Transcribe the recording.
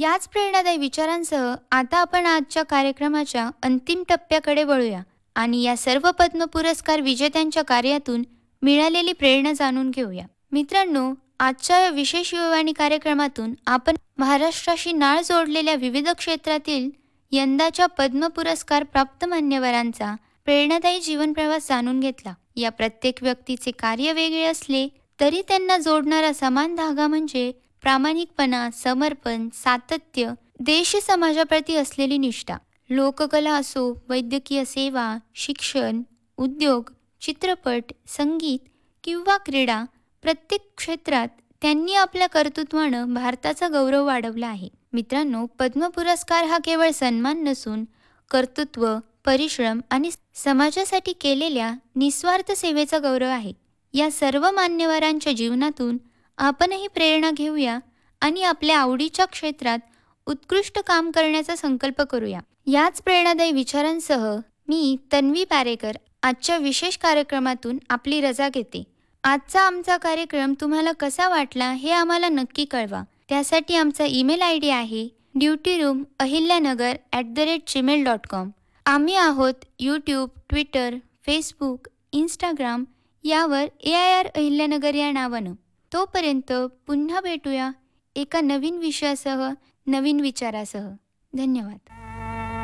याच प्रेरणादायी विचारांसह आता आपण आजच्या कार्यक्रमाच्या अंतिम टप्प्याकडे वळूया आणि या सर्व पद्म पुरस्कार विजेत्यांच्या कार्यातून मिळालेली प्रेरणा जाणून घेऊया. मित्रांनो, आजच्या या विशेष युववाणी कार्यक्रमातून आपण महाराष्ट्राशी नाळ जोडलेल्या विविध क्षेत्रातील यंदाच्या पद्म पुरस्कार प्राप्त मान्यवरांचा प्रेरणादायी जीवन प्रवास जाणून घेतला. या प्रत्येक व्यक्तीचे कार्य वेगळे असले तरी त्यांना जोडणारा समान धागा म्हणजे प्रामाणिकपणा, समर्पण, सातत्य, देश समाजाप्रती असलेली निष्ठा. लोककला असो, वैद्यकीय सेवा, शिक्षण, उद्योग, चित्रपट, संगीत किंवा क्रीडा, प्रत्येक क्षेत्रात त्यांनी आपल्या कर्तृत्वानं भारताचा गौरव वाढवला आहे. मित्रांनो, पद्म पुरस्कार हा केवळ सन्मान नसून कर्तृत्व, परिश्रम आणि समाजासाठी केलेल्या निस्वार्थ सेवेचा गौरव आहे. या सर्व मान्यवरांच्या जीवनातून आपणही प्रेरणा घेऊया आणि आपल्या आवडीच्या क्षेत्रात उत्कृष्ट काम करण्याचा संकल्प करूया. याच प्रेरणादायी विचारांसह मी तन्वी पारेकर आजच्या विशेष कार्यक्रमातून आपली रजा घेते. आजचा आमचा कार्यक्रम तुम्हाला कसा वाटला हे आम्हाला नक्की कळवा. त्यासाठी आमचा ईमेल ID आहे dutyroomahilyaanagar@gmail.com. आम्ही आहोत यूट्यूब, ट्विटर, फेसबुक, इंस्टाग्राम यावर AIR अहिल्यानगर या नावानं. तोपर्यंत पुन्हा भेटूया एका नवीन विषयासह, नवीन विचारासह. धन्यवाद.